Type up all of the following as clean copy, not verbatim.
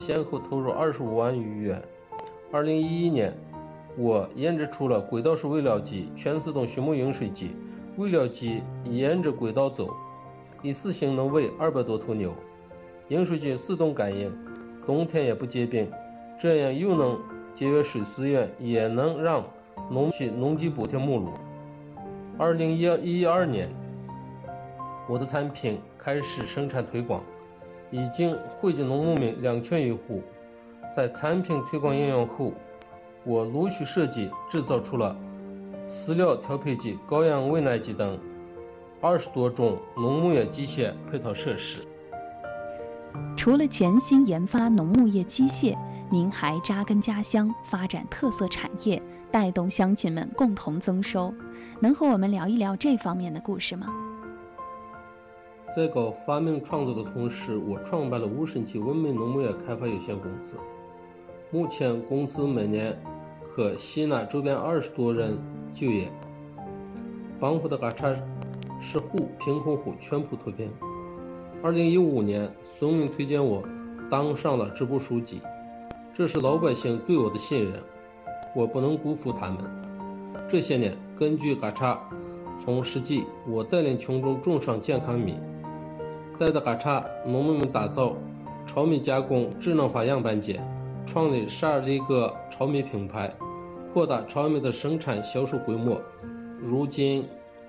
先后投入25万余元。2011年，我研制出了轨道式喂料机、全自动畜牧饮水机。喂料机沿着轨道走，一次性能喂200多头牛。饮水机自动感应，冬天也不结冰，这样又能节约水资源，也能让农机补贴目录。2012年，我的产品开始生产推广，已经惠及农牧民2000余户。在产品推广应用后，我陆续设计制造出了饲料调配机、羔羊喂奶机等20多种农牧业机械配套设施。 除了潜心研发农牧业机械，您还扎根家乡，发展特色产业，带动乡亲们共同增收。能和我们聊一聊这方面的故事吗？ 在搞发明创造的同时，我创办了无神奇文明农牧业开发有限公司。目前公司每年可吸纳周边20多人就业，帮扶的嘎查10户贫困户全部脱贫。2015年，村民推荐我当上了支部书记，这是老百姓对我的信任，我不能辜负他们。这些年，根据嘎查从实际，我带领群众种上健康米，带着嘎查农民们打造炒米加工智能化样板间，创立12个炒米品牌，扩大炒米的生产销售规模。如今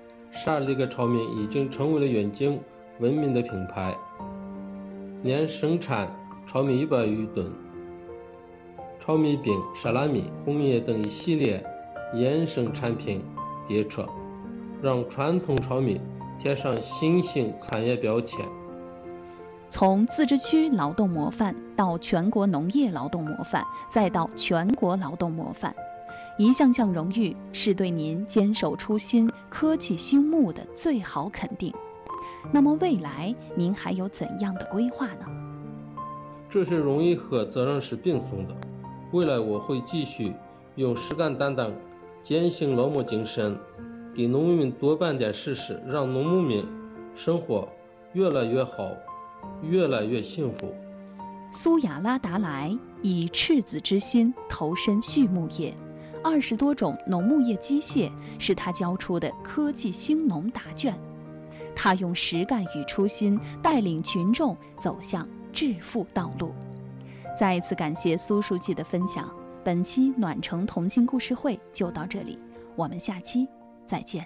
12个炒米已经成为了远近闻名的品牌，年生产炒米100余吨。炒米饼、沙拉米、红米等一系列衍生产品迭出，让传统炒米贴上新型产业标签。 从自治区劳动模范到全国农业劳动模范，再到全国劳动模范，一项项荣誉是对您坚守初心、科技兴牧的最好肯定。那么未来您还有怎样的规划呢？ 这些荣誉和责任是并存的。未来我会继续用实干担当、坚信劳模精神，给农民们多办点实事，让农牧民生活越来越好，越来越幸福。 苏亚拉达莱以赤子之心投身畜牧业，20多种农牧业机械是他教出的科技兴农答卷。他用实干与初心带领群众走向致富道路。再一次感谢苏书记的分享。本期暖城同心故事会就到这里，我们下期再见。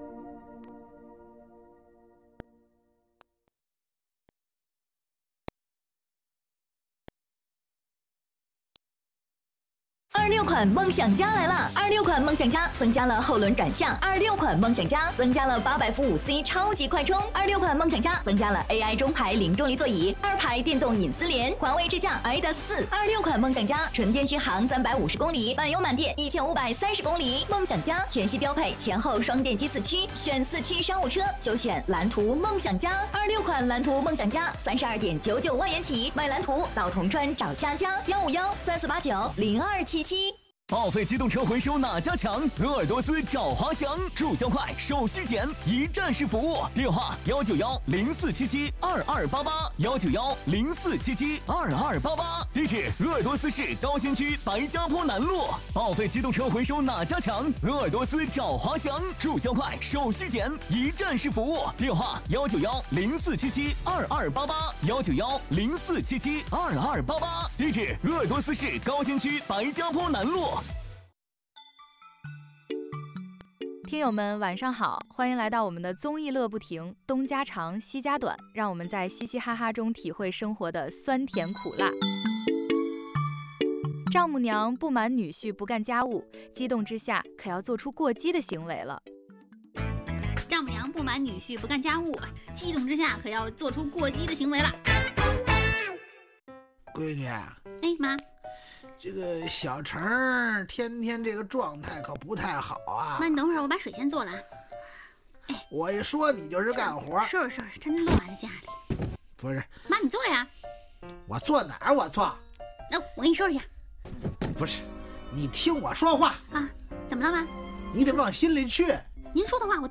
26款梦想家来了！26款梦想家增加了后轮转向，26款梦想家增加了800伏5C 超级快充，26款梦想家增加了 AI 中排零重力座椅，2排电动隐私联，环卫智驾 iDA4。26款梦想家纯电续航350公里，满油满电1530公里。梦想家全系标配前后双电机4驱，选4驱商务车就选蓝图梦想家。26款蓝图梦想家32.99万元起，买蓝图到铜川找佳佳15134890277。 报废机动车回收哪家强？鄂尔多斯找华翔，注销快，手续简，一站式服务。电话19104772288，19104772288。地址：鄂尔多斯市高新区白家坡南路。报废机动车回收哪家强？鄂尔多斯找华翔，注销快，手续简，一站式服务。电话19104772288，19104772288。地址：鄂尔多斯市高新区白家坡南路。 听友们晚上好，欢迎来到我们的综艺乐不停，东家长西家短，让我们在嘻嘻哈哈中体会生活的酸甜苦辣。丈母娘不满女婿不干家务，激动之下可要做出过激的行为了。 丈母娘不满女婿不干家务，激动之下可要做出过激的行为了。 闺女， 哎妈， 这个小程天天这个状态可不太好啊。 妈，你等会儿，我把水先做了。哎， 我一说你就是干活。 收拾收拾，真乱在家里。 不是， 妈你做呀。 我做哪儿？我做。 那我给你收拾一下。 不是，你听我说话啊？怎么了妈？ 你得往心里去。 您说的话我